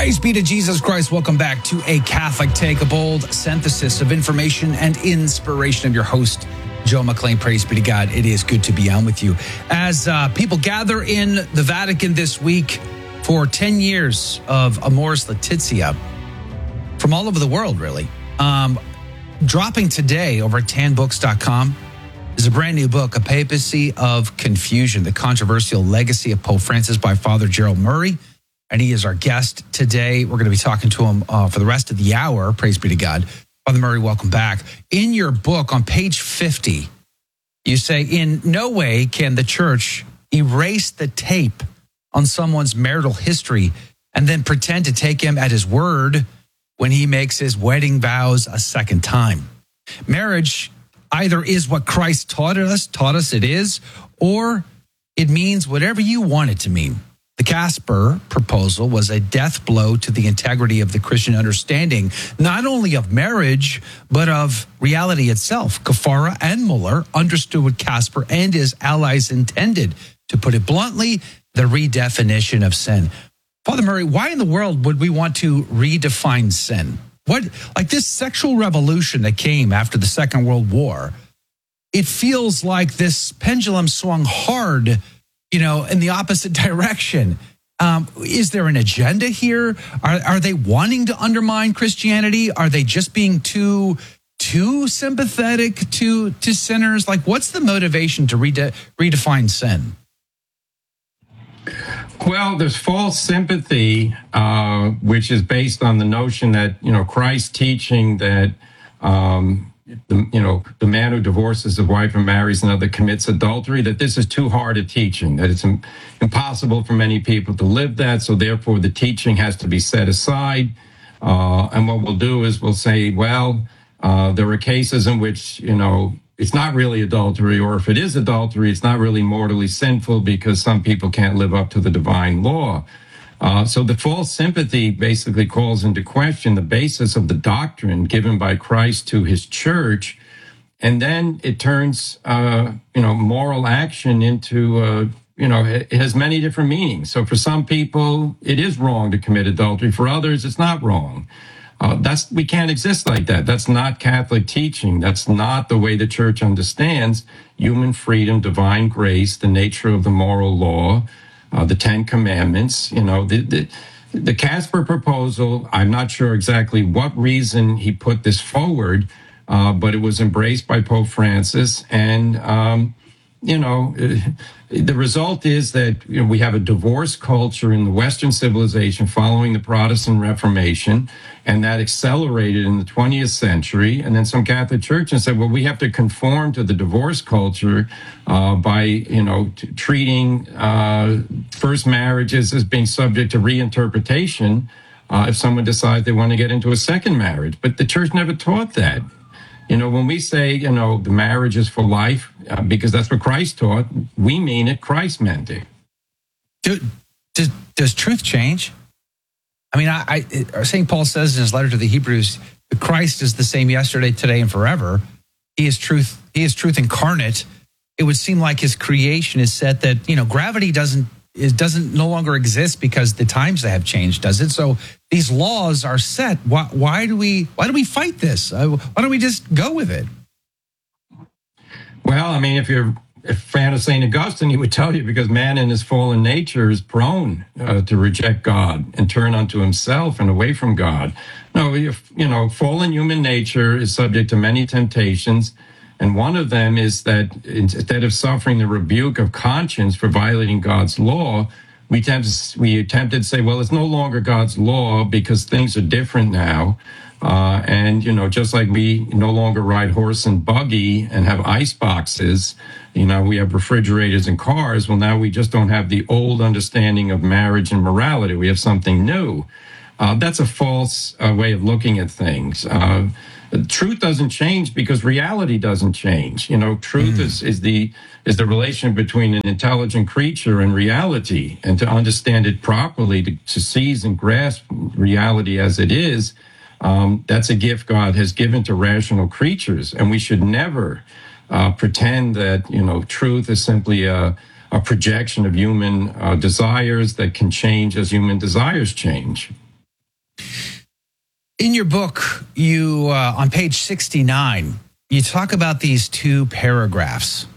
Praise be to Jesus Christ. Welcome back to A Catholic Take, a bold synthesis of information and inspiration of your host, Joe McLean. Praise be to God. It is good to be on with you. As people gather in the Vatican this week for 10 years of Amoris Laetitia from all over the world, really. Dropping today over at tanbooks.com is a brand new book, A Papacy of Confusion, the Controversial Legacy of Pope Francis by Father Gerald Murray. And he is our guest today. We're going to be talking to him for the rest of the hour. Praise be to God. Father Murray, welcome back. In your book on page 50, you say, in no way can the church erase the tape on someone's marital history and then pretend to take him at his word when he makes his wedding vows a second time. Marriage either is what Christ taught us it is, or it means whatever you want it to mean. The Casper proposal was a death blow to the integrity of the Christian understanding, not only of marriage, but of reality itself. Caffarra and Muller understood what Casper and his allies intended. To put it bluntly, the redefinition of sin. Father Murray, why in the world would we want to redefine sin? Like this sexual revolution that came after the Second World War, it feels like this pendulum swung hard, in the opposite direction. Is there an agenda here? Are they wanting to undermine Christianity? Are they just being too sympathetic to sinners? Like, what's the motivation to redefine sin? Well, there's false sympathy, which is based on the notion that, Christ's teaching that, the man who divorces his wife and marries another commits adultery, that this is too hard a teaching, that it's impossible for many people to live that, so therefore the teaching has to be set aside. And what we'll do is we'll say, well, there are cases in which, it's not really adultery, or if it is adultery, it's not really mortally sinful because some people can't live up to the divine law. So the false sympathy basically calls into question the basis of the doctrine given by Christ to his church. And then it turns, moral action into, it has many different meanings. So for some people, it is wrong to commit adultery. For others, it's not wrong. We can't exist like that. That's not Catholic teaching. That's not the way the church understands human freedom, divine grace, the nature of the moral law, the Ten Commandments. The Casper proposal, I'm not sure exactly what reason he put this forward, but it was embraced by Pope Francis. And, the result is that we have a divorce culture in the Western civilization following the Protestant Reformation, and that accelerated in the 20th century. And then some Catholic churches said, well, we have to conform to the divorce culture by, treating first marriages as being subject to reinterpretation if someone decides they want to get into a second marriage. But the church never taught that. When we say, the marriage is for life, because that's what Christ taught, we mean it. Christ meant it. Does truth change? I mean, St. Paul says in his letter to the Hebrews, Christ is the same yesterday, today, and forever. He is truth. He is truth incarnate. It would seem like his creation is set that, gravity doesn't no longer exist because the times have changed, does it? So these laws are set. Why do we fight this? Why don't we just go with it? Well, I mean, if you're a fan of St. Augustine, he would tell you because man in his fallen nature is prone to reject God and turn unto himself and away from God. No, fallen human nature is subject to many temptations. And one of them is that instead of suffering the rebuke of conscience for violating God's law, we attempted to say, well, it's no longer God's law because things are different now. And just like we no longer ride horse and buggy and have ice boxes, we have refrigerators and cars. Well, now we just don't have the old understanding of marriage and morality. We have something new. That's a false way of looking at things. Truth doesn't change because reality doesn't change. Truth is the relation between an intelligent creature and reality, and to understand it properly, to seize and grasp reality as it is, that's a gift God has given to rational creatures, and we should never pretend that truth is simply a projection of human desires that can change as human desires change. In your book, you on page 69, you talk about these two paragraphs.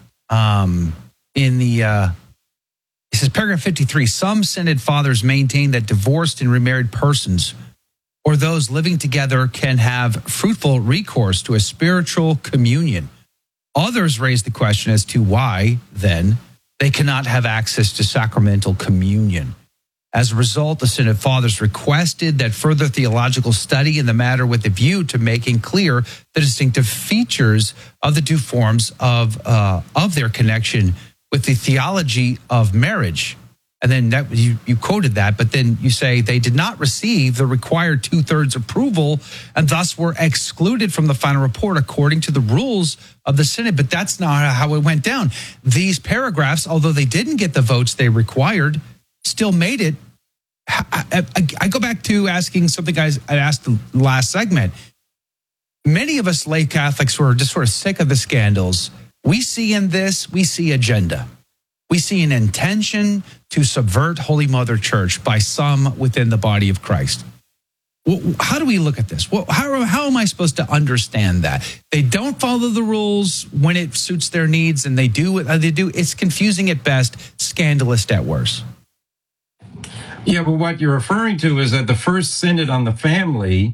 It says, paragraph 53, some Synod fathers maintain that divorced and remarried persons or those living together can have fruitful recourse to a spiritual communion. Others raise the question as to why, then, they cannot have access to sacramental communion. As a result, the Synod fathers requested that further theological study in the matter with a view to making clear the distinctive features of the two forms of their connection with the theology of marriage. And then you quoted that, but then you say they did not receive the required 2/3 approval and thus were excluded from the final report according to the rules of the Synod. But that's not how it went down. These paragraphs, although they didn't get the votes they required, still made it. I go back to asking something I asked the last segment. Many of us lay Catholics who are just sort of sick of the scandals, we see agenda. We see an intention to subvert Holy Mother Church by some within the body of Christ. How do we look at this? How am I supposed to understand that? They don't follow the rules when it suits their needs, and they do what they do. It's confusing at best, scandalous at worst. Yeah, but what you're referring to is that the first Synod on the family,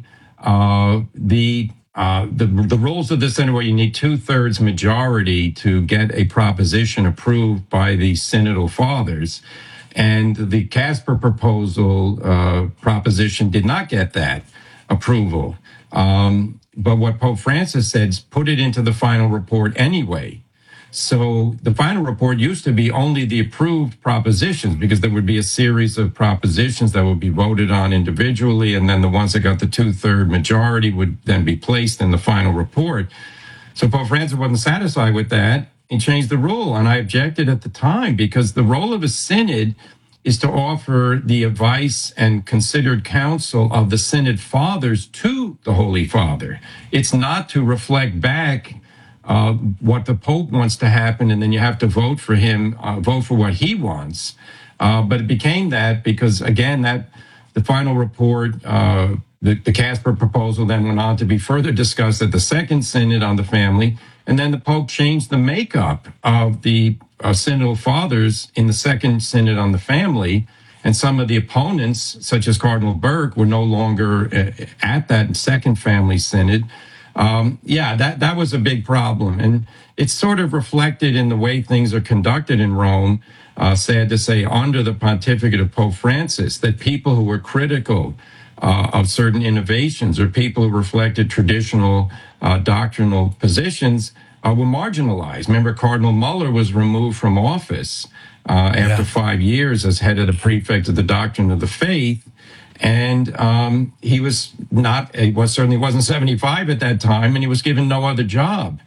the rules of the Synod where you need 2/3 majority to get a proposition approved by the Synodal Fathers. And the Casper proposal proposition did not get that approval. But what Pope Francis said is put it into the final report anyway. So the final report used to be only the approved propositions, because there would be a series of propositions that would be voted on individually, and then the ones that got the 2/3 majority would then be placed in the final report. So Pope Francis wasn't satisfied with that. He changed the rule, and I objected at the time, because the role of a synod is to offer the advice and considered counsel of the Synod fathers to the Holy Father. It's not to reflect back what the Pope wants to happen, and then you have to vote for him, vote for what he wants. But it became that because, again, that the final report, the Casper proposal then went on to be further discussed at the second Synod on the family, and then the Pope changed the makeup of the Synodal Fathers in the second Synod on the family, and some of the opponents, such as Cardinal Burke, were no longer at that second family Synod. That was a big problem. And it's sort of reflected in the way things are conducted in Rome, sad to say, under the pontificate of Pope Francis, that people who were critical of certain innovations or people who reflected traditional doctrinal positions were marginalized. Remember, Cardinal Muller was removed from office after 5 years as head of the prefect of the doctrine of the faith. And he certainly wasn't 75 at that time, and he was given no other job.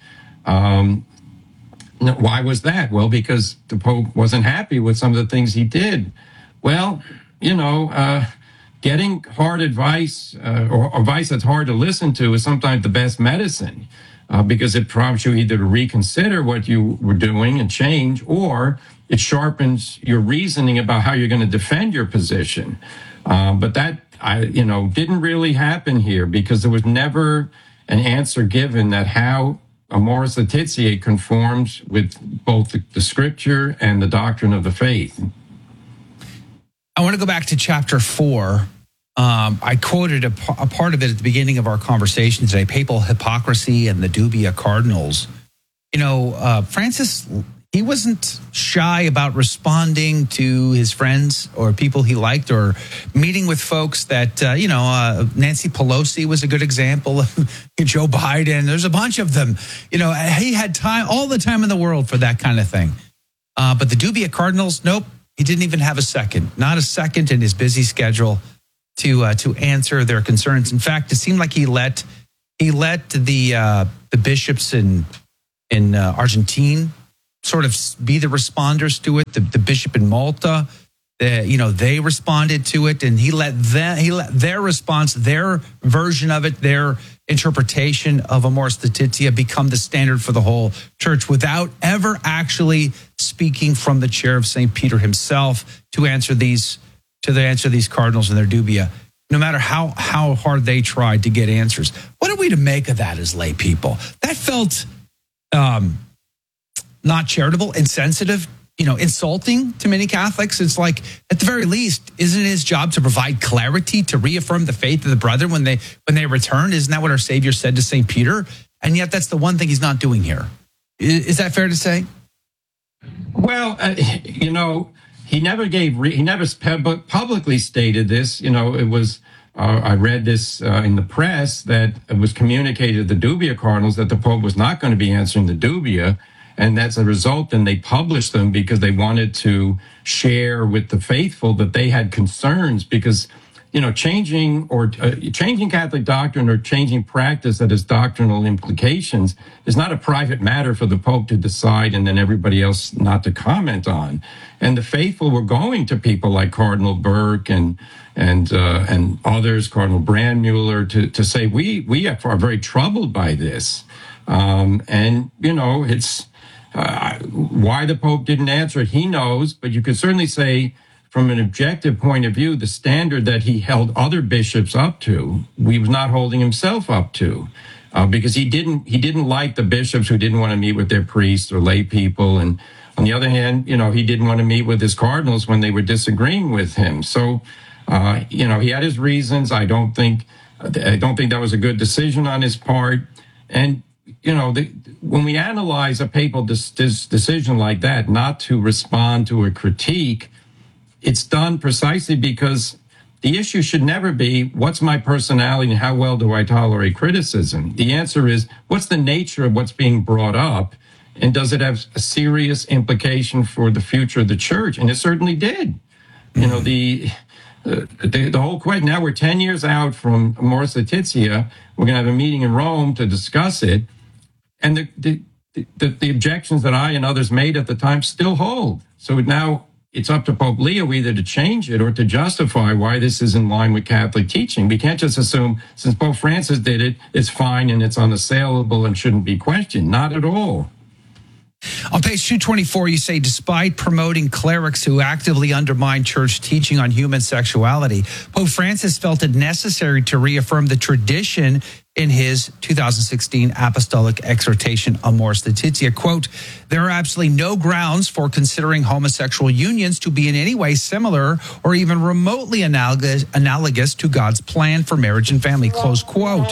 Why was that? Well, because the Pope wasn't happy with some of the things he did. Well, getting hard advice or advice that's hard to listen to is sometimes the best medicine, because it prompts you either to reconsider what you were doing and change, or it sharpens your reasoning about how you're going to defend your position. But that, didn't really happen here, because there was never an answer given that how Amoris Laetitia conforms with both the scripture and the doctrine of the faith. I want to go back to chapter 4. I quoted a part of it at the beginning of our conversation today, papal hypocrisy and the dubia cardinals. Francis, he wasn't shy about responding to his friends or people he liked, or meeting with folks that, Nancy Pelosi was a good example of Joe Biden. There's a bunch of them. He had time, all the time in the world for that kind of thing. But the dubia cardinals, nope, he didn't even have not a second in his busy schedule to answer their concerns. In fact, it seemed like he let the bishops in Argentina sort of be the responders to it. The bishop in Malta, they responded to it, and he let their response, their version of it, their interpretation of Amoris Laetitia become the standard for the whole church, without ever actually speaking from the chair of St. Peter himself to answer these cardinals and their dubia. no matter how hard they tried to get answers. What are we to make of that as lay people? That felt not charitable, insensitive, insulting to many Catholics. It's like, at the very least, isn't it his job to provide clarity, to reaffirm the faith of the brethren when they return? Isn't that what our Savior said to St. Peter? And yet that's the one thing he's not doing here. Is that fair to say? Well, he never publicly stated this. It was, I read this in the press that it was communicated to the Dubia cardinals that the Pope was not going to be answering the Dubia. And that's a result, and they published them because they wanted to share with the faithful that they had concerns because, changing Catholic doctrine or changing practice that has doctrinal implications is not a private matter for the Pope to decide and then everybody else not to comment on. And the faithful were going to people like Cardinal Burke and others, Cardinal Brandmuller, to say we are very troubled by this, it's. Why the Pope didn't answer it, he knows, but you could certainly say from an objective point of view, the standard that he held other bishops up to, he was not holding himself up to, because he didn't like the bishops who didn't want to meet with their priests or lay people. And on the other hand, he didn't want to meet with his cardinals when they were disagreeing with him. So, he had his reasons. I don't think that was a good decision on his part. And when we analyze a papal decision like that, not to respond to a critique, it's done precisely because the issue should never be, what's my personality and how well do I tolerate criticism? The answer is, what's the nature of what's being brought up? And does it have a serious implication for the future of the church? And it certainly did. The whole question, now we're 10 years out from Amoris Laetitia. We're going to have a meeting in Rome to discuss it. And the objections that I and others made at the time still hold. So now it's up to Pope Leo either to change it or to justify why this is in line with Catholic teaching. We can't just assume since Pope Francis did it, it's fine and it's unassailable and shouldn't be questioned. Not at all. On page 224, you say, despite promoting clerics who actively undermine church teaching on human sexuality, Pope Francis felt it necessary to reaffirm the tradition in his 2016 apostolic exhortation, Amoris Laetitia. Quote, there are absolutely no grounds for considering homosexual unions to be in any way similar or even remotely analogous to God's plan for marriage and family, close quote.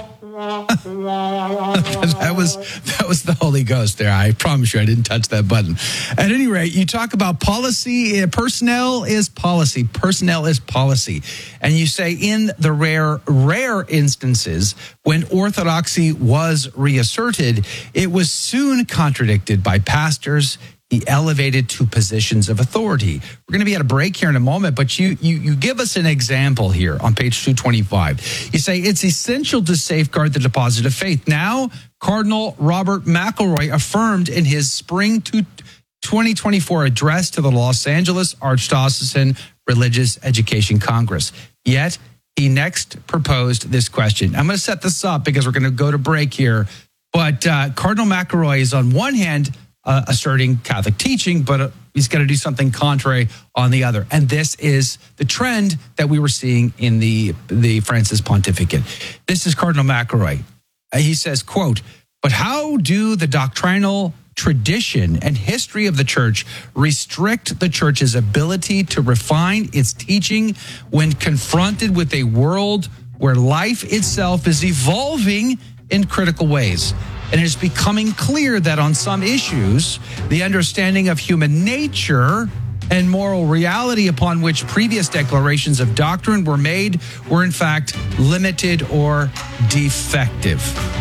That was the Holy Ghost there. I promise you I didn't touch that button. At any rate, you talk about policy. Personnel is policy. Personnel is policy. And you say in the rare instances when orthodoxy was reasserted, it was soon contradicted by pastors he elevated to positions of authority. We're going to be at a break here in a moment, but you give us an example here on page 225. You say it's essential to safeguard the deposit of faith. Now, Cardinal Robert McElroy affirmed in his spring 2024 address to the Los Angeles Archdiocesan Religious Education Congress. Yet, he next proposed this question. I'm going to set this up because we're going to go to break here. But Cardinal McElroy is on one hand asserting Catholic teaching, but he's got to do something contrary on the other. And this is the trend that we were seeing in the Francis pontificate. This is Cardinal McElroy. He says, quote, but how do the doctrinal tradition and history of the church restrict the church's ability to refine its teaching when confronted with a world where life itself is evolving in critical ways? And it is becoming clear that on some issues, the understanding of human nature and moral reality upon which previous declarations of doctrine were made were in fact limited or defective.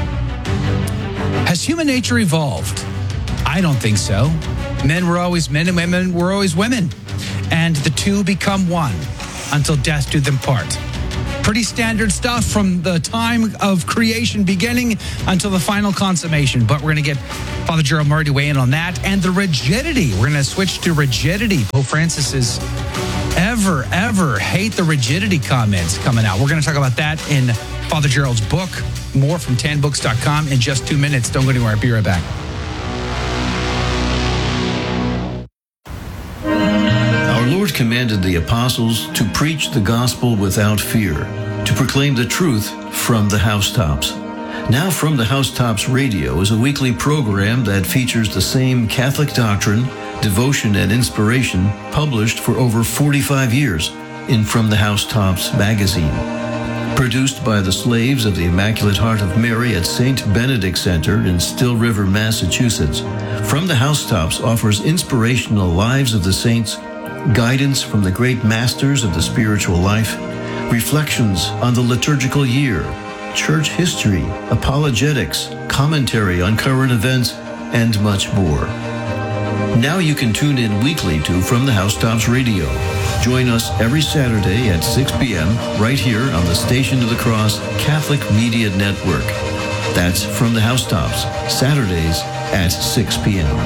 Has human nature evolved? I don't think so. Men were always men and women were always women. And the two become one until death do them part. Pretty standard stuff from the time of creation beginning until the final consummation. But we're going to get Father Gerald Murray to weigh in on that. And the rigidity. We're going to switch to rigidity. Pope Francis's ever hate the rigidity comments coming out. We're going to talk about that in Father Gerald's book. More from tanbooks.com in just 2 minutes. Don't go anywhere. I'll be right back. Our Lord commanded the apostles to preach the gospel without fear. to proclaim the truth from the housetops. Now From the Housetops Radio is a weekly program that features the same Catholic doctrine, devotion, and inspiration published for over 45 years in From the Housetops magazine. Produced by the slaves of the Immaculate Heart of Mary at St. Benedict Center in Still River, Massachusetts, From the Housetops offers inspirational lives of the saints, guidance from the great masters of the spiritual life, reflections on the liturgical year, church history, apologetics, commentary on current events, and much more. Now you can tune in weekly to From the Housetops Radio. Join us every Saturday at 6 p.m. right here on the Station of the Cross Catholic Media Network. That's From the Housetops, Saturdays at 6 p.m.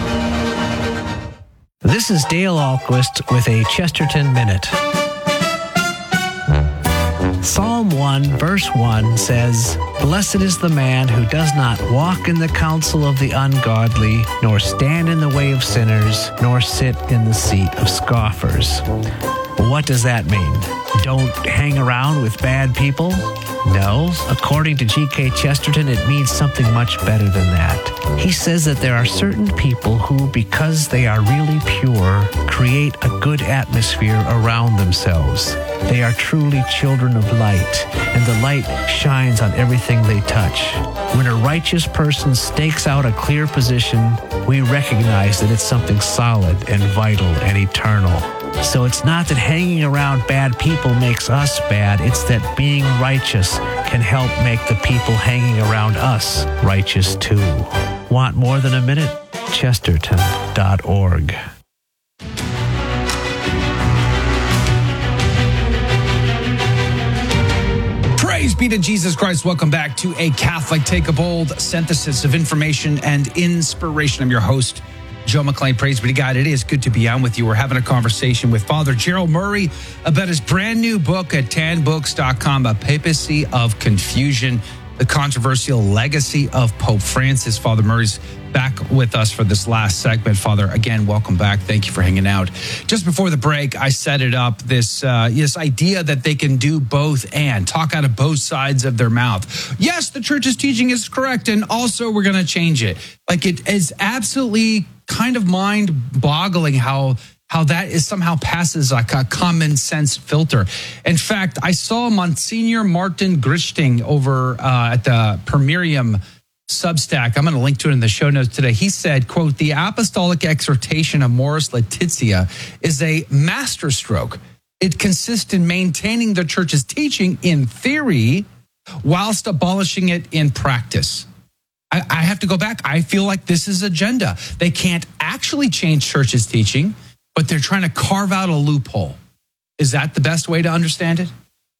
This is Dale Ahlquist with a Chesterton Minute. Psalm 1, verse 1 says, "Blessed is the man who does not walk in the counsel of the ungodly, nor stand in the way of sinners, nor sit in the seat of scoffers." What does that mean? Don't hang around with bad people? No. According to G.K. Chesterton, it means something much better than that. He says that there are certain people who, because they are really pure, create a good atmosphere around themselves. They are truly children of light, and the light shines on everything they touch. When a righteous person stakes out a clear position, we recognize that it's something solid and vital and eternal. So it's not that hanging around bad people makes us bad, it's that being righteous can help make the people hanging around us righteous too. Want more than a minute? Chesterton.org. Praise be to Jesus Christ. Welcome back to A Catholic Take a Bold, synthesis of information and inspiration. I'm your host, Joe McClain. Praise be to God. It is good to be on with you. We're having a conversation with Father Gerald Murray about his brand new book at tanbooks.com, A Papacy of Confusion, the controversial legacy of Pope Francis. Father Murray's back with us for this last segment. Father, again, welcome back. Thank you for hanging out. Just before the break, I set it up, this idea that they can do both and talk out of both sides of their mouth. Yes, the church's teaching is correct, and also we're going to change it. Like, it is absolutely kind of mind-boggling how that is somehow passes like a common sense filter. In fact, I saw Monsignor Martin Grichting over at the Primarium Substack. I'm going to link to it in the show notes today. He said, quote, "The apostolic exhortation of Amoris Laetitia is a masterstroke. It consists in maintaining the church's teaching in theory whilst abolishing it in practice." I have to go back. I feel like this is agenda. They can't actually change church's teaching, but they're trying to carve out a loophole. Is that the best way to understand it?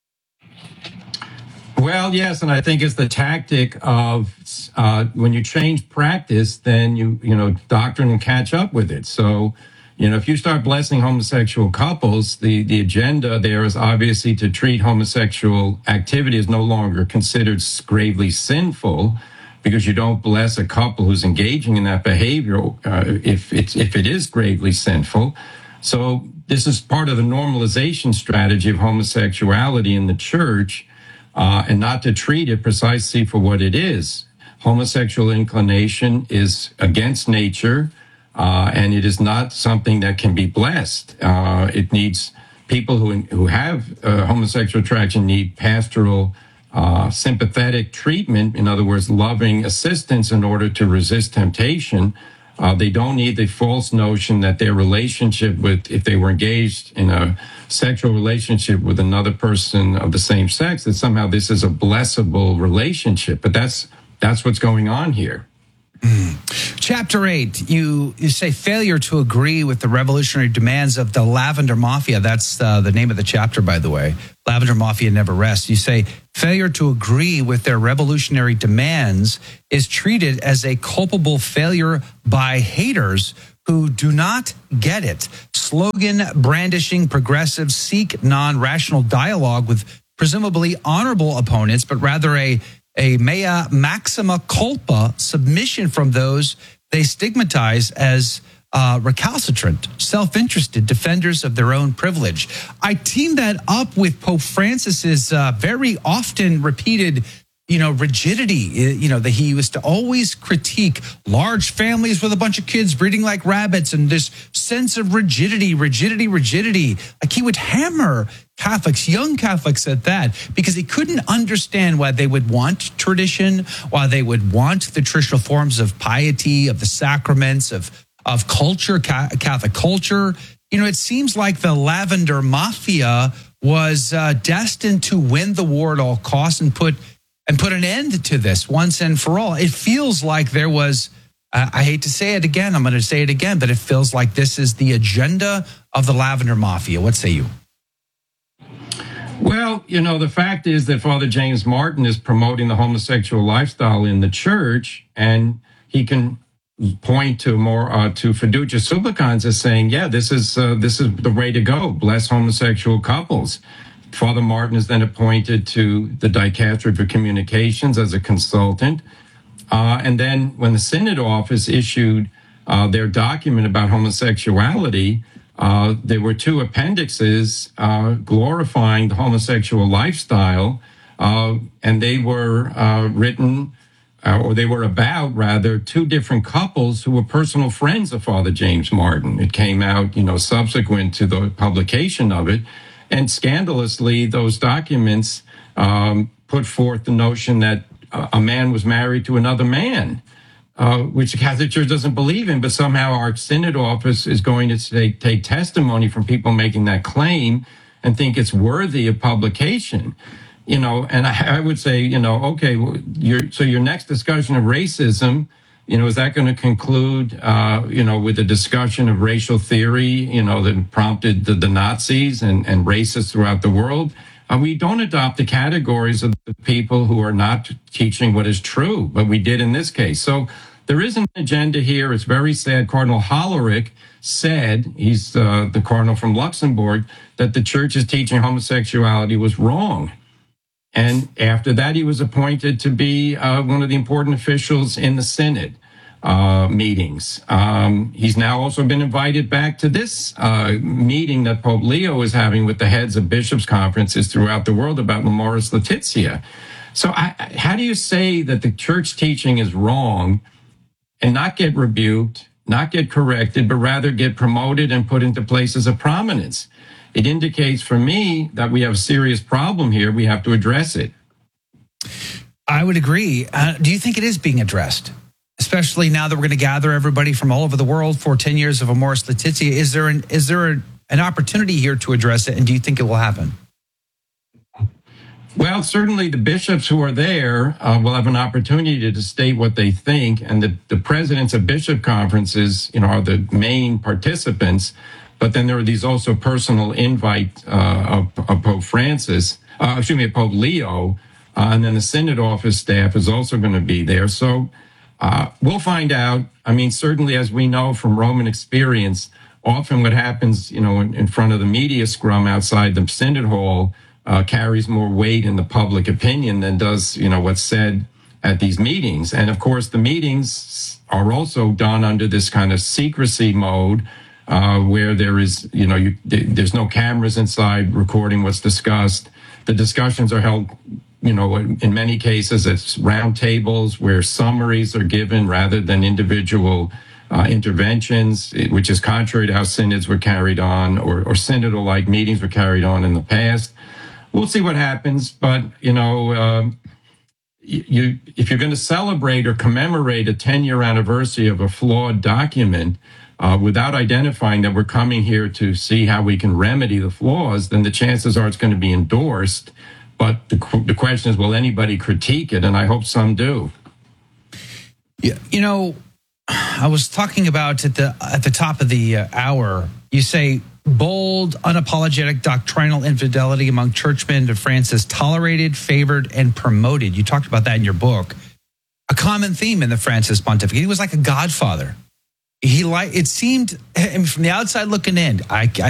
Well, yes, and I think it's the tactic of when you change practice, then doctrine will catch up with it. So, if you start blessing homosexual couples, the agenda there is obviously to treat homosexual activity as no longer considered gravely sinful, because you don't bless a couple who's engaging in that behavior if it is gravely sinful. So this is part of the normalization strategy of homosexuality in the church, and not to treat it precisely for what it is. Homosexual inclination is against nature, and it is not something that can be blessed. It needs people who have homosexual attraction need pastoral sympathetic treatment, in other words, loving assistance in order to resist temptation. They don't need the false notion that their relationship if they were engaged in a sexual relationship with another person of the same sex, that somehow this is a blessable relationship. But that's what's going on here. Chapter 8, you say failure to agree with the revolutionary demands of the Lavender Mafia. That's the name of the chapter, by the way. Lavender Mafia never rests. You say failure to agree with their revolutionary demands is treated as a culpable failure by haters who do not get it. Slogan brandishing progressives seek non-rational dialogue with presumably honorable opponents, but rather a mea maxima culpa submission from those they stigmatize as recalcitrant, self-interested defenders of their own privilege. I team that up with Pope Francis's very often repeated rigidity, that he was to always critique large families with a bunch of kids breeding like rabbits, and this sense of rigidity. Like he would hammer Catholics, young Catholics at that, because he couldn't understand why they would want tradition, why they would want the traditional forms of piety, of the sacraments, of culture, Catholic culture. It seems like the Lavender Mafia was destined to win the war at all costs and put an end to this once and for all. It feels like there was, I hate to say it again, I'm going to say it again, but it feels like this is the agenda of the Lavender Mafia. What say you? Well, the fact is that Father James Martin is promoting the homosexual lifestyle in the church, and he can point to to Fiducia Supplicans as saying, yeah, this is the way to go. Bless homosexual couples. Father Martin is then appointed to the Dicastery for Communications as a consultant. And then when the Synod office issued their document about homosexuality, there were two appendixes glorifying the homosexual lifestyle, and they were about two different couples who were personal friends of Father James Martin. It came out, subsequent to the publication of it. And scandalously, those documents put forth the notion that a man was married to another man, which the Catholic Church doesn't believe in. But somehow our Synod office is going to take testimony from people making that claim and think it's worthy of publication. And I would say, okay, your next discussion of racism, is that going to conclude, with a discussion of racial theory, that prompted the Nazis and racists throughout the world? We don't adopt the categories of the people who are not teaching what is true, but we did in this case. So there is an agenda here. It's very sad. Cardinal Hollerich said, he's the cardinal from Luxembourg, that the church's teaching homosexuality was wrong. And after that, he was appointed to be one of the important officials in the Synod meetings. He's now also been invited back to this meeting that Pope Leo is having with the heads of bishops' conferences throughout the world about Memoris Laetitia. So how do you say that the church teaching is wrong and not get rebuked, not get corrected, but rather get promoted and put into places of prominence? It indicates for me that we have a serious problem here. We have to address it. I would agree. Do you think it is being addressed? Especially now that we're going to gather everybody from all over the world for 10 years of Amoris Laetitia. Is there an opportunity here to address it, and do you think it will happen? Well, certainly the bishops who are there will have an opportunity to state what they think, and the presidents of bishop conferences, are the main participants. But then there are these also personal invite of Pope Francis, of Pope Leo, and then the Synod office staff is also going to be there. So we'll find out. I mean, certainly, as we know from Roman experience, often what happens, in front of the media scrum outside the Synod hall carries more weight in the public opinion than does, what's said at these meetings. And of course, the meetings are also done under this kind of secrecy mode, where there is, there's no cameras inside recording what's discussed. The discussions are held, in many cases, it's round tables where summaries are given rather than individual interventions, which is contrary to how synods were carried on or synodal-like meetings were carried on in the past. We'll see what happens, but, if you're going to celebrate or commemorate a 10-year anniversary of a flawed document, without identifying that we're coming here to see how we can remedy the flaws, then the chances are it's going to be endorsed. But the question is, will anybody critique it? And I hope some do. Yeah, I was talking about at the top of the hour, you say bold, unapologetic doctrinal infidelity among churchmen to Francis tolerated, favored, and promoted. You talked about that in your book. A common theme in the Francis pontificate. He was like a godfather. It seemed, from the outside looking in, I